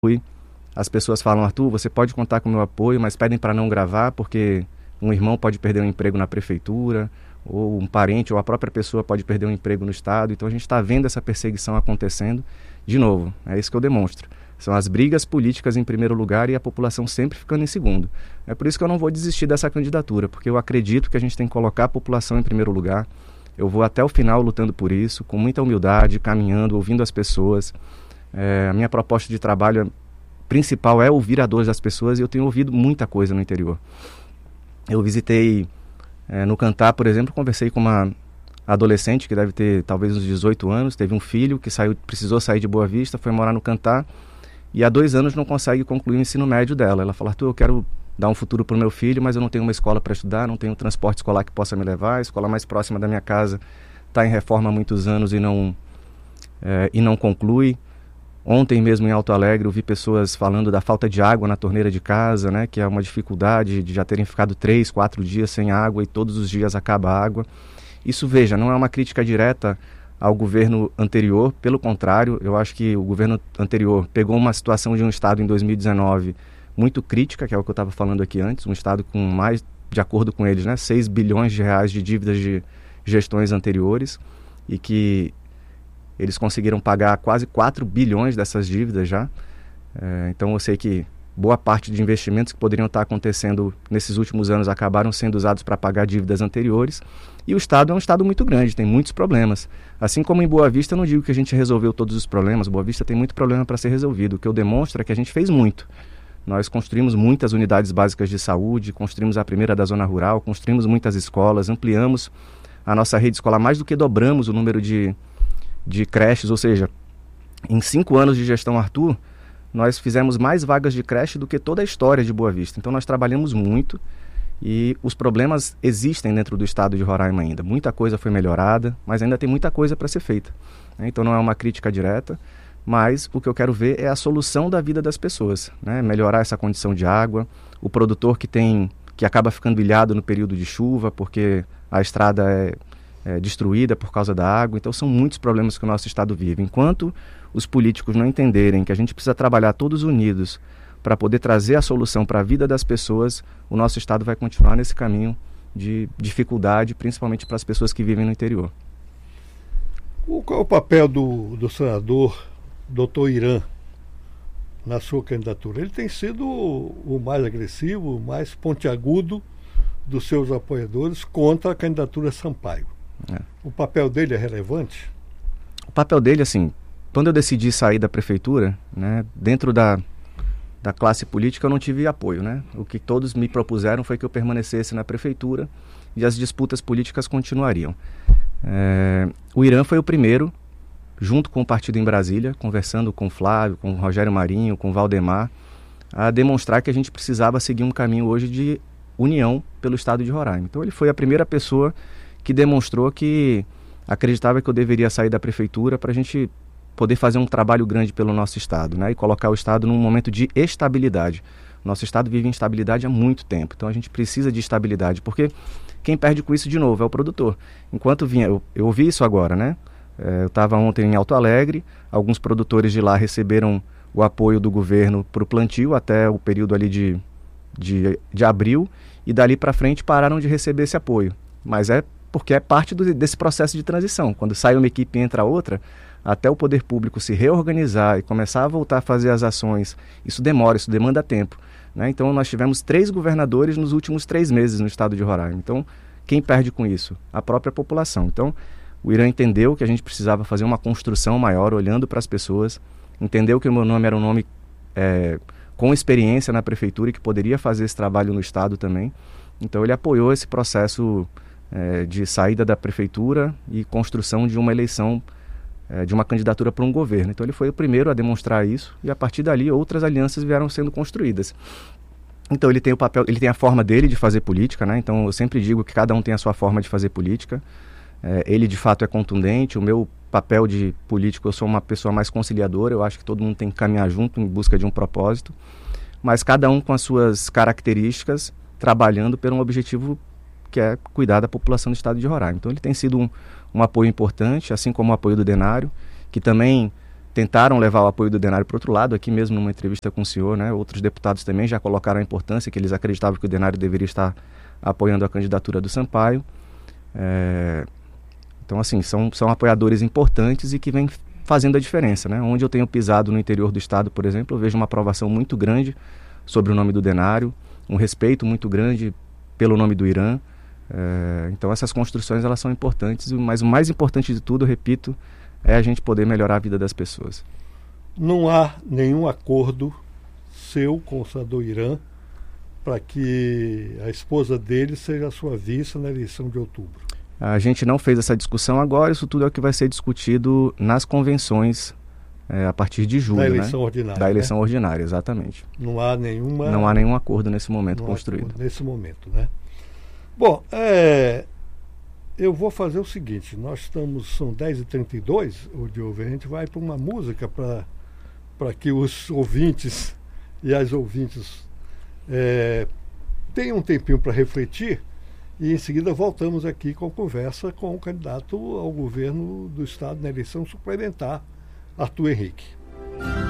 As pessoas falam: Arthur, você pode contar com o meu apoio, mas pedem para não gravar porque um irmão pode perder um emprego na prefeitura, ou um parente, ou a própria pessoa pode perder um emprego no Estado. Então a gente está vendo essa perseguição acontecendo. De novo, é isso que eu demonstro. São as brigas políticas em primeiro lugar e a população sempre ficando em segundo. É por isso que eu não vou desistir dessa candidatura, porque eu acredito que a gente tem que colocar a população em primeiro lugar. Eu vou até o final lutando por isso, com muita humildade, caminhando, ouvindo as pessoas. A minha proposta de trabalho principal é ouvir a dor das pessoas, e eu tenho ouvido muita coisa no interior. Eu visitei no Cantá, por exemplo, conversei com uma adolescente que deve ter talvez uns 18 anos, teve um filho que precisou sair de Boa Vista, foi morar no Cantá, e há 2 anos não consegue concluir o ensino médio dela. Ela fala: Arthur, eu quero dar um futuro para o meu filho, mas eu não tenho uma escola para estudar, não tenho um transporte escolar que possa me levar, a escola mais próxima da minha casa está em reforma há muitos anos e não conclui. Ontem mesmo em Alto Alegre eu vi pessoas falando da falta de água na torneira de casa, né, que é uma dificuldade de já terem ficado 3, 4 dias sem água e todos os dias acaba a água. Isso, veja, não é uma crítica direta ao governo anterior, pelo contrário, eu acho que o governo anterior pegou uma situação de um estado em 2019 muito crítica, que é o que eu estava falando aqui antes, um estado com mais, de acordo com eles, né, 6 bilhões de reais de dívidas de gestões anteriores, e que eles conseguiram pagar quase 4 bilhões dessas dívidas já. Então eu sei que boa parte de investimentos que poderiam estar acontecendo nesses últimos anos acabaram sendo usados para pagar dívidas anteriores. E o estado é um estado muito grande, tem muitos problemas. Assim como em Boa Vista, eu não digo que a gente resolveu todos os problemas. Boa Vista tem muito problema para ser resolvido. O que eu demonstro é que a gente fez muito. Nós construímos muitas unidades básicas de saúde, construímos a primeira da zona rural, construímos muitas escolas, ampliamos a nossa rede escolar, mais do que dobramos o número de creches, ou seja, em 5 anos de gestão Arthur, nós fizemos mais vagas de creche do que toda a história de Boa Vista. Então nós trabalhamos muito e os problemas existem dentro do estado de Roraima ainda. Muita coisa foi melhorada, mas ainda tem muita coisa para ser feita. Então não é uma crítica direta, mas o que eu quero ver é a solução da vida das pessoas, né? Melhorar essa condição de água, o produtor que acaba ficando ilhado no período de chuva, porque a estrada é destruída por causa da água. Então são muitos problemas que o nosso estado vive. Enquanto os políticos não entenderem que a gente precisa trabalhar todos unidos para poder trazer a solução para a vida das pessoas, o nosso estado vai continuar nesse caminho de dificuldade, principalmente para as pessoas que vivem no interior. Qual é o papel do senador Dr. Irã na sua candidatura? Ele tem sido o mais agressivo, o mais pontiagudo dos seus apoiadores contra a candidatura Sampaio. O papel dele é relevante? O papel dele, assim, quando eu decidi sair da prefeitura, né, dentro da classe política eu não tive apoio, né? O que todos me propuseram foi que eu permanecesse na prefeitura e as disputas políticas continuariam. O Irã foi o primeiro, junto com o partido em Brasília, conversando com o Flávio, com o Rogério Marinho, com o Valdemar, a demonstrar que a gente precisava seguir um caminho hoje de união pelo estado de Roraima. Então ele foi a primeira pessoa que demonstrou que acreditava que eu deveria sair da prefeitura para a gente poder fazer um trabalho grande pelo nosso estado, né? E colocar o estado num momento de estabilidade. Nosso estado vive instabilidade há muito tempo, então a gente precisa de estabilidade, porque quem perde com isso de novo é o produtor. Enquanto vinha, eu ouvi isso agora, né? Eu estava ontem em Alto Alegre, alguns produtores de lá receberam o apoio do governo para o plantio até o período ali de abril, e dali para frente pararam de receber esse apoio. Mas é porque é parte desse processo de transição. Quando sai uma equipe e entra outra, até o poder público se reorganizar e começar a voltar a fazer as ações, isso demora, isso demanda tempo, né? Então nós tivemos 3 governadores nos últimos 3 meses no estado de Roraima. Então quem perde com isso? A própria população. Então o Irã entendeu que a gente precisava fazer uma construção maior, olhando para as pessoas, entendeu que o meu nome era um nome com experiência na prefeitura e que poderia fazer esse trabalho no estado também. Então ele apoiou esse processo de saída da prefeitura e construção de uma eleição, de uma candidatura para um governo. Então ele foi o primeiro a demonstrar isso, e a partir dali outras alianças vieram sendo construídas. Então ele tem o papel, ele tem a forma dele de fazer política, né? Então eu sempre digo que cada um tem a sua forma de fazer política. Ele de fato é contundente. O meu papel de político, eu sou uma pessoa mais conciliadora. Eu acho que todo mundo tem que caminhar junto em busca de um propósito, mas cada um com as suas características, trabalhando por um objetivo que é cuidar da população do estado de Roraima. Então ele tem sido um apoio importante, assim como o apoio do Denário, que também tentaram levar o apoio do Denário para o outro lado, aqui mesmo numa entrevista com o senhor, né? Outros deputados também já colocaram a importância que eles acreditavam que o Denário deveria estar apoiando a candidatura do Sampaio. Então, assim, são apoiadores importantes e que vêm fazendo a diferença, né? Onde eu tenho pisado no interior do estado, por exemplo, eu vejo uma aprovação muito grande sobre o nome do Denário, um respeito muito grande pelo nome do Irã. Então essas construções elas são importantes, mas o mais importante de tudo, eu repito, é a gente poder melhorar a vida das pessoas. Não há nenhum acordo seu com o senador Irã para que a esposa dele seja a sua vice na eleição de outubro? A gente não fez essa discussão agora, isso tudo é o que vai ser discutido nas convenções a partir de julho. Da eleição ordinária. Da eleição ordinária, exatamente. Não há nenhum acordo nesse momento construído. Nesse momento, né? Bom, eu vou fazer o seguinte, são 10h32, Diogo, a gente vai para uma música para que os ouvintes e as ouvintes tenham um tempinho para refletir, e em seguida voltamos aqui com conversa com o candidato ao governo do estado na eleição suplementar, Arthur Henrique.